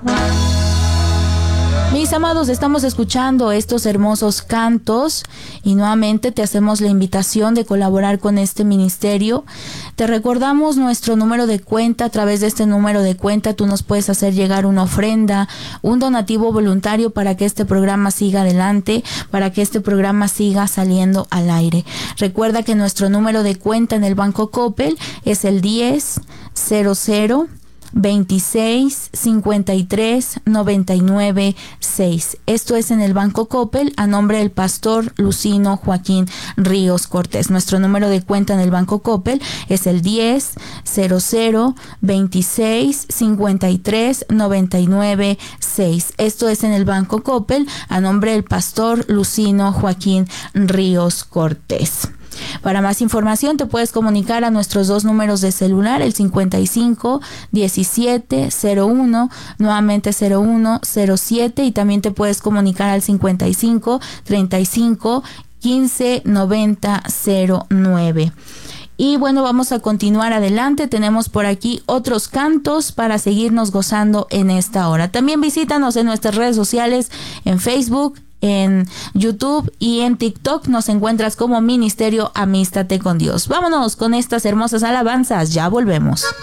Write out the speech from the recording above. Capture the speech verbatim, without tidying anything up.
Mis amados, estamos escuchando estos hermosos cantos y nuevamente te hacemos la invitación de colaborar con este ministerio. Te recordamos nuestro número de cuenta. A través de este número de cuenta tú nos puedes hacer llegar una ofrenda, un donativo voluntario para que este programa siga adelante, para que este programa siga saliendo al aire. Recuerda que nuestro número de cuenta en el Banco Coppel es el diez cero cero veintiséis cincuenta y tres noventa y nueve seis. Esto es en el Banco Coppel a nombre del pastor Lucino Joaquín Ríos Cortés. Nuestro número de cuenta en el Banco Coppel es el diez cero cero veintiséis cincuenta y tres noventa y nueve seis. Esto es en el Banco Coppel a nombre del pastor Lucino Joaquín Ríos Cortés. Para más información te puedes comunicar a nuestros dos números de celular, el cincuenta y cinco diecisiete cero uno, nuevamente cero uno cero siete, y también te puedes comunicar al cincuenta y cinco treinta y cinco quince noventa cero nueve. Y bueno, vamos a continuar adelante. Tenemos por aquí otros cantos para seguirnos gozando en esta hora. También visítanos en nuestras redes sociales, en Facebook, en YouTube y en TikTok. Nos encuentras como Ministerio Amístate con Dios. Vámonos con estas hermosas alabanzas. Ya volvemos.